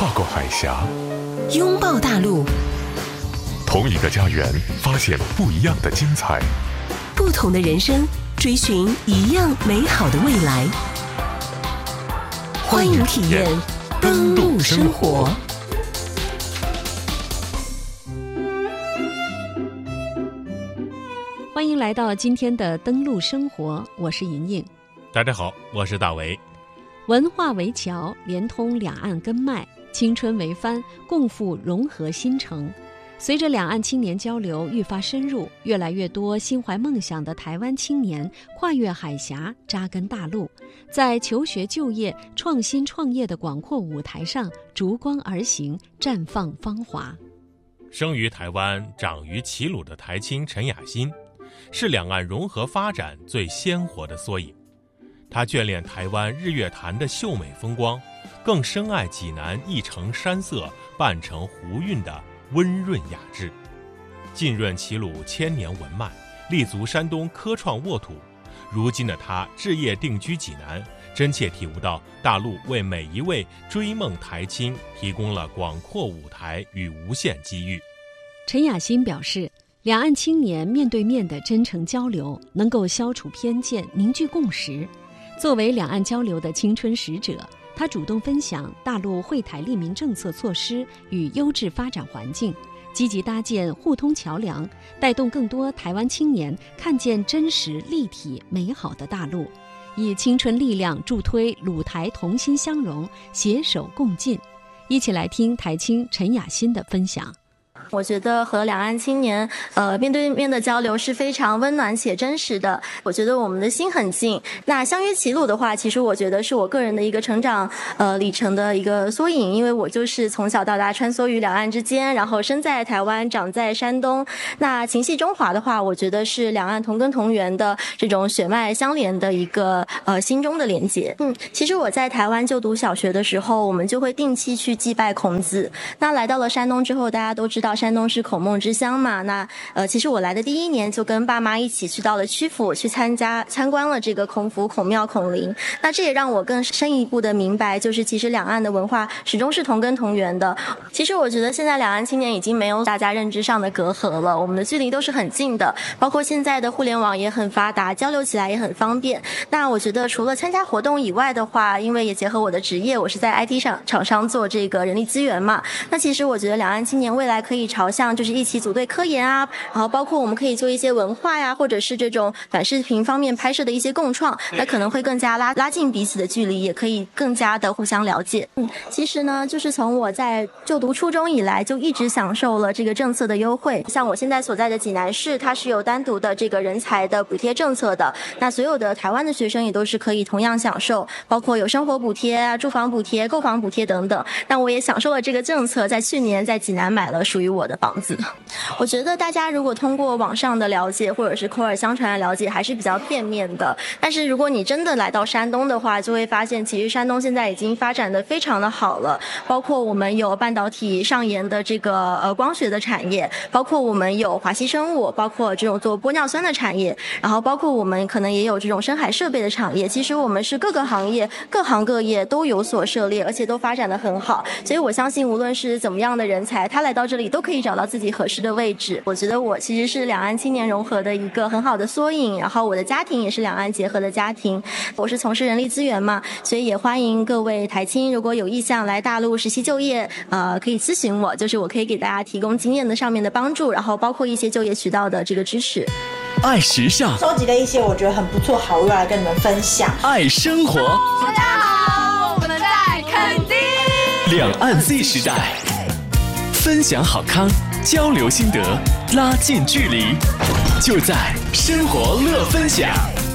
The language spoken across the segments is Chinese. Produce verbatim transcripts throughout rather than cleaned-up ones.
跨过海峡， 拥抱大陆， 同一个家园，发现不一样的精彩。 不同的人生，追寻一样美好的未来。欢迎体验登陆生活。 欢迎来到今天的登陆生活，我是莹莹。 大家好，我是大为。 文化为桥，连通两岸根脉；青春为帆，共赴融合新城。随着两岸青年交流愈发深入，越来越多心怀梦想的台湾青年跨越海峡，扎根大陆，在求学、就业、创新创业的广阔舞台上逐光而行，绽放芳华。 生于台湾、长于齐鲁的台青陈雅馨，是两岸融合发展最鲜活的缩影。他眷恋台湾日月潭的秀美风光，更深爱济南一城山色半城湖韵的温润雅致。浸润齐鲁千年文脉，立足山东科创沃土，如今的他置业定居济南，真切体悟到大陆为每一位追梦台青提供了广阔舞台与无限机遇。 陈雅馨表示，两岸青年面对面的真诚交流，能够消除偏见，凝聚共识。作为两岸交流的青春使者，他主动分享大陆惠台利民政策措施与优质发展环境，积极搭建互通桥梁，带动更多台湾青年看见真实、立体、美好的大陆，以青春力量助推鲁台同心相融，携手共进。一起来听台青陈雅馨的分享。 我觉得和两岸青年呃面对面的交流是非常温暖且真实的，我觉得我们的心很近。那相约齐鲁的话，其实我觉得是我个人的一个成长呃里程的一个缩影，因为我就是从小到大穿梭于两岸之间，然后生在台湾，长在山东。那情系中华的话，我觉得是两岸同根同源的这种血脉相连的一个呃心中的连结。嗯，其实我在台湾就读小学的时候，我们就会定期去祭拜孔子。那来到了山东之后，大家都知道山东是孔孟之乡嘛，那呃，其实我来的第一年就跟爸妈一起去到了曲阜，去参加参观了这个孔府、孔庙、孔陵。那这也让我更深一步的明白，就是其实两岸的文化始终是同根同源的。其实我觉得现在两岸青年已经没有大家认知上的隔阂了，我们的距离都是很近的，包括现在的互联网也很发达，交流起来也很方便。那我觉得除了参加活动以外的话，因为也结合我的职业，我是在 I T 上厂商做这个人力资源嘛，那其实我觉得两岸青年未来可以朝向就是一起组队科研啊，然后包括我们可以做一些文化呀，或者是这种短视频方面拍摄的一些共创，那可能会更加拉拉近彼此的距离，也可以更加的互相了解。嗯，其实呢，就是从我在就读初中以来，就一直享受了这个政策的优惠。像我现在所在的济南市，它是有单独的这个人才的补贴政策的，那所有的台湾的学生也都是可以同样享受，包括有生活补贴啊、住房补贴、购房补贴等等。那我也享受了这个政策，在去年在济南买了属于我的房子。我觉得大家如果通过网上的了解或者是口耳相传的了解还是比较片面的，但是如果你真的来到山东的话，就会发现其实山东现在已经发展的非常的好了，包括我们有半导体上研的这个呃光学的产业，包括我们有华西生物，包括这种做玻尿酸的产业，然后包括我们可能也有这种深海设备的产业。其实我们是各个行业各行各业都有所涉猎，而且都发展的很好，所以我相信无论是怎么样的人才，他来到这里都可以找到自己合适的位置。我觉得我其实是两岸青年融合的一个很好的缩影，然后我的家庭也是两岸结合的家庭。我是从事人力资源嘛，所以也欢迎各位台青如果有意向来大陆实习就业，呃，可以咨询我，就是我可以给大家提供经验的上面的帮助，然后包括一些就业渠道的这个支持。 爱时尚， 收集了一些我觉得很不错好物来跟你们分享。 爱生活， 大家好，我们在垦丁。 两岸 Z 时代，分享好康，交流心得，拉近距离，就在生活乐分享。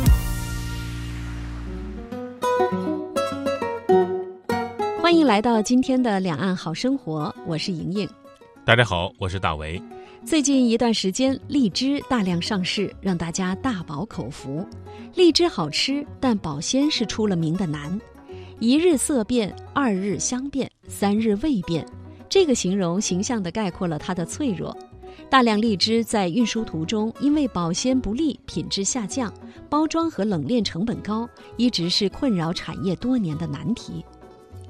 欢迎来到今天的两岸好生活，我是莹莹。 大家好，我是大为。 最近一段时间，荔枝大量上市，让大家大饱口福。荔枝好吃，但保鲜是出了名的难。一日色变，二日香变，三日味变，这个形容形象地概括了它的脆弱。大量荔枝在运输途中因为保鲜不利，品质下降，包装和冷链成本高，一直是困扰产业多年的难题。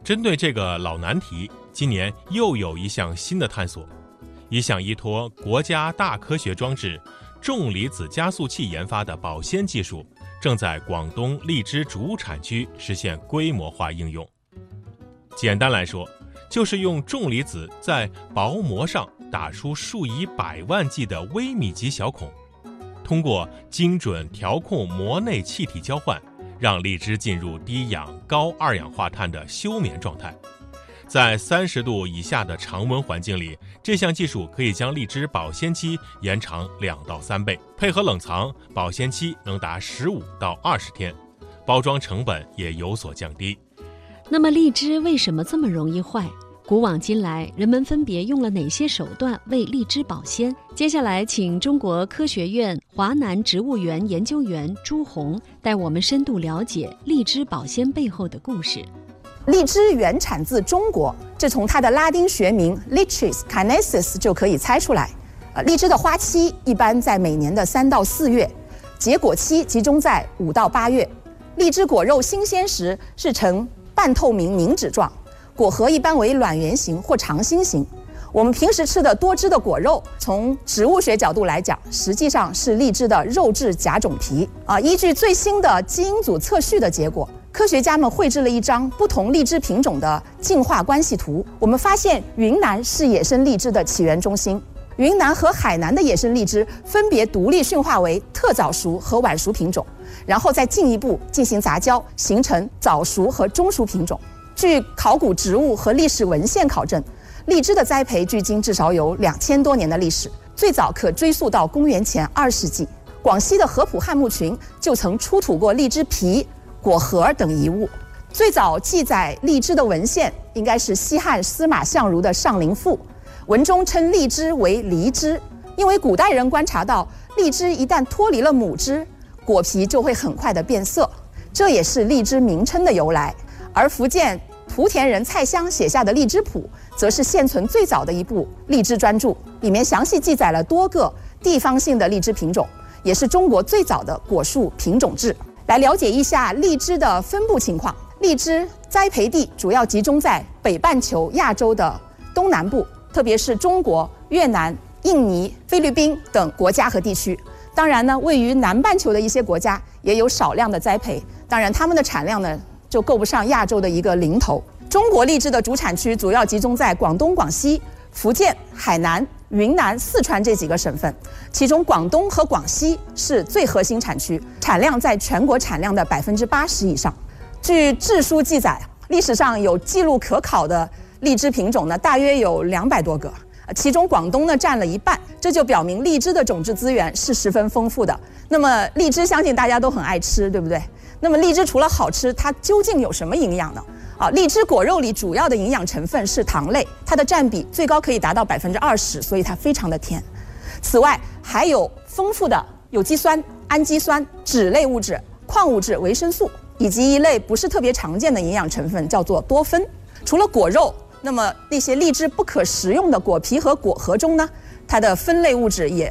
针对这个老难题，今年又有一项新的探索。一项依托国家大科学装置重离子加速器研发的保鲜技术，正在广东荔枝主产区实现规模化应用。简单来说，就是用重离子在薄膜上打出数以百万计的微米级小孔，通过精准调控膜内气体交换，让荔枝进入低氧高二氧化碳的休眠状态。在三十度以下的常温环境里，这项技术可以将荔枝保鲜期延长两到三倍，配合冷藏，保鲜期能达十五到二十天，包装成本也有所降低。 那么荔枝为什么这么容易坏？古往今来，人们分别用了哪些手段为荔枝保鲜？接下来，请中国科学院华南植物园研究员朱红带我们深度了解荔枝保鲜背后的故事。 荔枝原产自中国，这从它的拉丁学名 Lychis canesis 就可以猜出来。呃，荔枝的花期一般在每年的三到四月，结果期集中在五到八月。荔枝果肉新鲜时是呈半透明凝脂状，果核一般为卵圆形或长心形。我们平时吃的多汁的果肉，从植物学角度来讲，实际上是荔枝的肉质甲种皮啊。依据最新的基因组测序的结果，科学家们绘制了一张不同荔枝品种的进化关系图。我们发现云南是野生荔枝的起源中心，云南和海南的野生荔枝分别独立驯化为特早熟和晚熟品种，然后再进一步进行杂交，形成早熟和中熟品种。据考古植物和历史文献考证，荔枝的栽培距今至少有两千多年的历史，最早可追溯到公元前二世纪。广西的合浦汉墓群就曾出土过荔枝皮、果核等遗物。最早记载荔枝的文献应该是西汉司马相如的《上林赋》，文中称荔枝为梨枝，因为古代人观察到荔枝一旦脱离了母枝，果皮就会很快的变色，这也是荔枝名称的由来。而福建莆田人蔡襄写下的《荔枝谱》则是现存最早的一部荔枝专著，里面详细记载了多个地方性的荔枝品种，也是中国最早的果树品种志。来了解一下荔枝的分布情况。荔枝栽培地主要集中在北半球亚洲的东南部，特别是中国、越南、印尼、菲律宾等国家和地区。当然呢，位于南半球的一些国家也有少量的栽培，当然它们的产量呢就够不上亚洲的一个零头。中国荔枝的主产区主要集中在广东、广西、福建、海南、云南、四川这几个省份，其中广东和广西是最核心产区，产量在全国产量的百分之八十以上。据志书记载，历史上有记录可考的荔枝品种呢，大约有两百多个，其中广东呢占了一半，这就表明荔枝的种质资源是十分丰富的。那么荔枝相信大家都很爱吃，对不对？那么荔枝除了好吃，它究竟有什么营养呢？啊，荔枝果肉里主要的营养成分是糖类，它的占比最高可以达到百分之二十，所以它非常的甜。此外，还有丰富的有机酸、氨基酸、脂类物质、矿物质、维生素，以及一类不是特别常见的营养成分，叫做多酚。除了果肉，那么那些荔枝不可食用的果皮和果核中呢，它的酚类物质也